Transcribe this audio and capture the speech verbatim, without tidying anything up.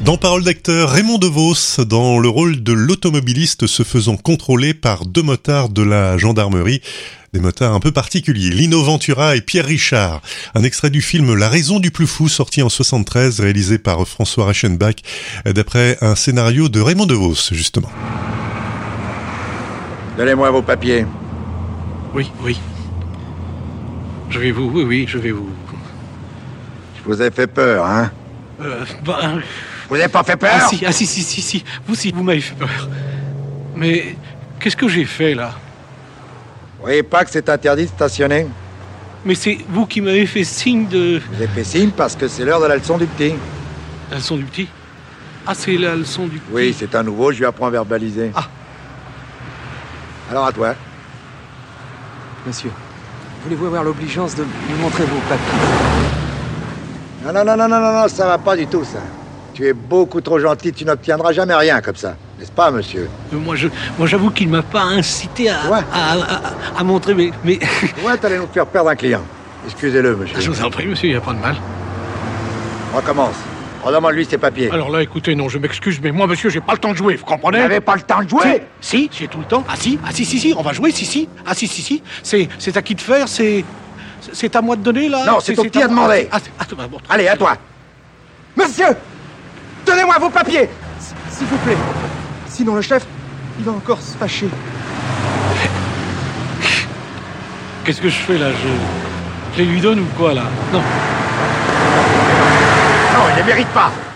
Dans Parole d'acteur, Raymond DeVos, dans le rôle de l'automobiliste se faisant contrôler par deux motards de la gendarmerie. Des motards un peu particuliers, Lino Ventura et Pierre Richard. Un extrait du film La raison du plus fou, sorti en soixante-treize, réalisé par François Reichenbach, d'après un scénario de Raymond DeVos, justement. Donnez-moi vos papiers. Oui, oui. Je vais vous... Oui, oui, je vais vous... Je vous ai fait peur, hein? Euh, ben... Vous avez pas fait peur? Ah si, ah si, si, si, si. Vous, si, vous m'avez fait peur. Mais qu'est-ce que j'ai fait, là? Vous voyez pas que c'est interdit de stationner? Mais c'est vous qui m'avez fait signe de... Je vous ai fait signe parce que c'est l'heure de la leçon du petit. La leçon du petit? Ah, c'est la leçon du petit? Oui, c'est un nouveau, je lui apprends à verbaliser. Ah. Alors à toi. Monsieur, voulez-vous avoir l'obligeance de me montrer vos papiers? Non, non, non, non, non, non, non, ça va pas du tout, ça. Tu es beaucoup trop gentil, tu n'obtiendras jamais rien comme ça. N'est-ce pas, monsieur? Euh, Moi, je, moi, j'avoue qu'il m'a pas incité à, Ouais. à, à, à, à montrer mes... mes... Ouais, t'allais nous faire perdre un client. Excusez-le, monsieur. Je vous en prie, monsieur, il n'y a pas de mal. On recommence. Redemande-lui ses papiers. Alors là, écoutez, non, je m'excuse, mais moi, monsieur, j'ai pas le temps de jouer, vous comprenez? Vous n'avez pas le temps de jouer? Si, si, j'ai tout le temps. Ah si, ah si, si, si, on va jouer, si, si. Ah si, si, si. C'est, c'est à qui de faire, c'est... C'est à moi de donner, là? Non, c'est au petit à moi- demander. Ah, c'est- ah, bah, bon. Allez, à toi. Monsieur! Donnez-moi vos papiers! S- S'il vous plaît. Sinon le chef, il va encore se fâcher. Qu'est-ce que je fais, là? Je... Je les lui donne ou quoi, là? Non. Non, il ne les mérite pas.